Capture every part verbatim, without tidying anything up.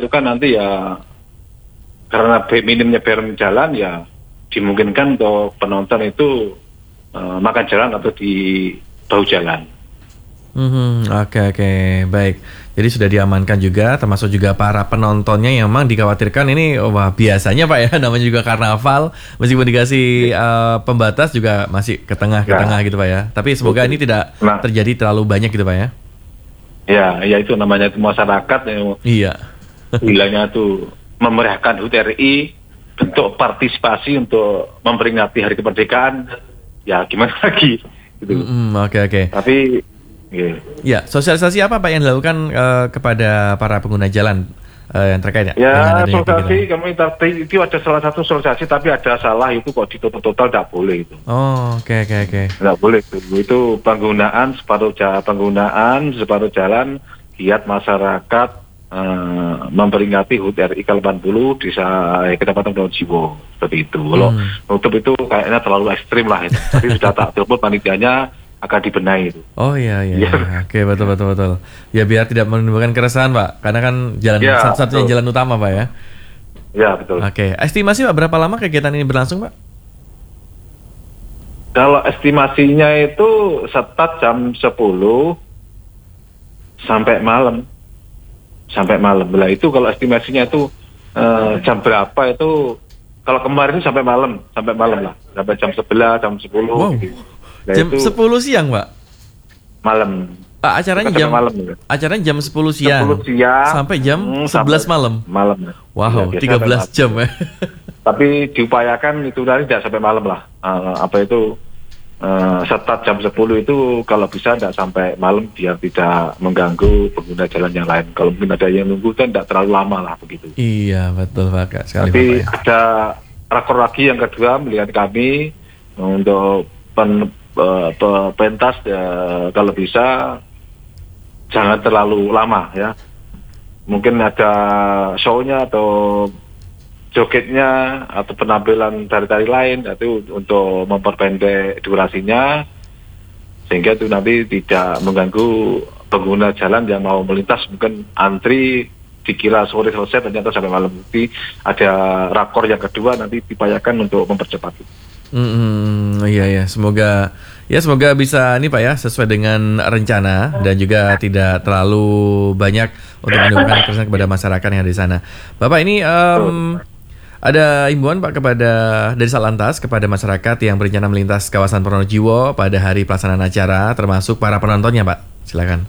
kan nanti ya karena minimnya bayaran jalan ya dimungkinkan untuk penonton itu uh, makan jalan atau di bahu jalan. Hmm, oke oke baik. Jadi sudah diamankan juga, termasuk juga para penontonnya yang memang dikhawatirkan ini wah biasanya Pak ya, namanya juga karnaval, meskipun dikasih uh, pembatas juga masih ke tengah ke tengah gitu Pak ya. Tapi semoga ini tidak nah, terjadi terlalu banyak gitu Pak ya. Ya, ya itu namanya itu masyarakat yang iya. Bilangnya tuh memeriahkan H U T R I, bentuk partisipasi untuk memperingati Hari Kemerdekaan. Ya gimana lagi? Gitu. Mm-hmm, oke oke. Tapi yeah. Ya, sosialisasi apa Pak yang dilakukan uh, kepada para pengguna jalan uh, yang terkait ya? Ya, sosialisasi kami tadi itu ada salah satu sosialisasi tapi ada salah itu kok ditutup total tidak boleh itu. Oh, oke okay, oke okay, oke. Okay. Tidak boleh itu. Itu penggunaan separuh jalan, penggunaan separuh jalan giat masyarakat uh, memperingati H U T R I ke delapan puluh di Kecamatan Pronojiwo seperti itu. Kalau hmm. nutup itu kayaknya terlalu ekstrim lah itu. Tapi sudah tak telepon panitianya akan dibenahi itu. Oh iya iya. Ya. Oke betul betul betul. Ya biar tidak menimbulkan keresahan Pak, karena kan jalan ya, satu-satunya jalan utama Pak ya. Ya betul. Oke, estimasi Pak berapa lama kegiatan ini berlangsung Pak? Kalau estimasinya itu start jam sepuluh sampai malam, sampai malam. Lah itu kalau estimasinya itu eh, jam berapa itu? Kalau kemarin itu sampai malam, sampai malam lah, sampai jam sebelas, jam sepuluh. Wow. Gitu. Nah, jam sepuluh siang Pak? Malam. Pak acaranya jam malam, ya? Acaranya jam sepuluh siang, sepuluh siang sampai jam hmm, sebelas malam. Malam. Wow, ya, tiga belas jam ya. Tapi diupayakan itu nanti tidak sampai malam lah. Uh, apa itu uh, start jam sepuluh itu kalau bisa tidak sampai malam biar tidak mengganggu pengguna jalan yang lain. Kalau mungkin ada yang nunggu kan tidak terlalu lama lah begitu. Iya betul Pak. Sekali Tapi Bapak, ya. Ada rakor lagi yang kedua melihat kami untuk pen pentas ya, kalau bisa jangan terlalu lama ya. Mungkin ada show-nya atau jogetnya atau penampilan tari-tari lain itu untuk memperpendek durasinya sehingga itu nanti tidak mengganggu pengguna jalan yang mau melintas. Mungkin antri dikira sore selesai ternyata sampai malam. Nanti ada rakor yang kedua nanti diupayakan untuk mempercepat itu. Hmm, iya ya, semoga ya semoga bisa ini Pak ya sesuai dengan rencana dan juga tidak terlalu banyak untuk menimbulkan keresahan kepada masyarakat yang ada di sana. Bapak ini um, ada himbauan Pak kepada dari Satlantas kepada masyarakat yang berencana melintas kawasan Pronojiwo pada hari pelaksanaan acara, termasuk para penontonnya Pak. Silakan.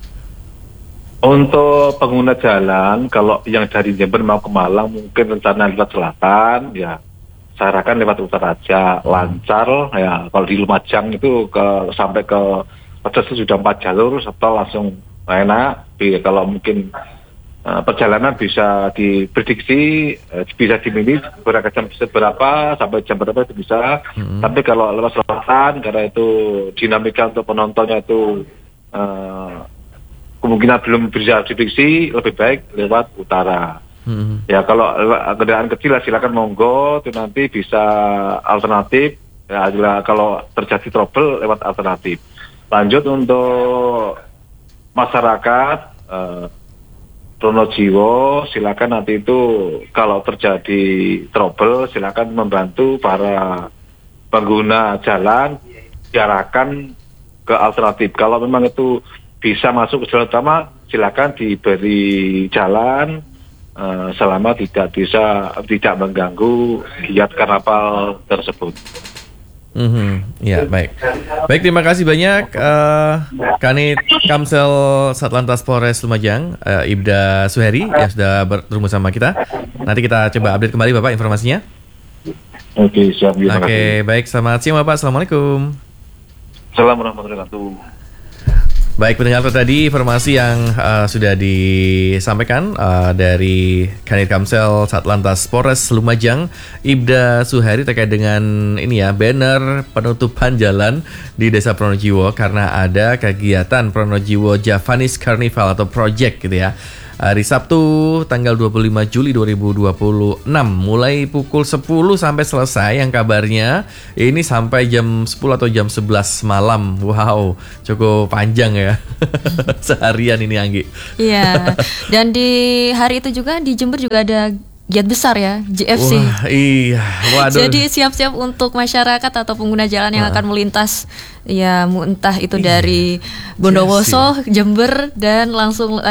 Untuk pengguna jalan, kalau yang dari Jember mau ke Malang mungkin rencana lewat selatan ya. Saya sarankan lewat utara aja, lancar ya. Kalau di Lumajang itu ke sampai ke Pedes itu sudah empat jalur, setelah langsung enak. Jadi, kalau mungkin uh, perjalanan bisa diprediksi, uh, bisa dimilih berapa jam berapa sampai jam berapa itu bisa. Hmm. Tapi kalau lewat selatan, karena itu dinamika untuk penontonnya itu uh, kemungkinan belum bisa diprediksi, lebih baik lewat utara. Hmm. Ya kalau kendaraan kecil silakan monggo, itu nanti bisa alternatif. Ya kalau terjadi trouble lewat alternatif. Lanjut untuk masyarakat eh, Pronojiwo, silakan nanti itu kalau terjadi trouble silakan membantu para pengguna jalan diarahkan ke alternatif. Kalau memang itu bisa masuk ke jalan utama, silakan diberi jalan. Uh, selama tidak bisa tidak mengganggu giat karnaval tersebut. Mm-hmm. Ya baik, baik terima kasih banyak uh, Kanit Kamsel Satlantas Polres Lumajang uh, Ibda Suheri yang sudah bertemu sama kita. Nanti kita coba update kembali Bapak informasinya. Oke siap. Oke okay, baik, selamat siang Bapak. Assalamualaikum. Assalamualaikum warahmatullahi wabarakatuh. Baik, pendengar tadi informasi yang uh, sudah disampaikan uh, dari Kanit Kamsel Satlantas Polres Lumajang Ibda Suheri terkait dengan ini ya, banner penutupan jalan di Desa Pronojiwo karena ada kegiatan Pronojiwo Javanese Carnival atau project gitu ya. hari Sabtu tanggal dua puluh lima Juli dua ribu dua puluh enam mulai pukul sepuluh sampai selesai yang kabarnya ini sampai jam sepuluh atau jam sebelas malam. Wow, cukup panjang ya. Seharian ini Anggi. Iya. Dan di hari itu juga di Jember juga ada giat besar ya, J F C. Wah, iya, waduh. Jadi siap-siap untuk masyarakat atau pengguna jalan yang akan melintas, ya entah itu dari Bondowoso, Jember, dan langsung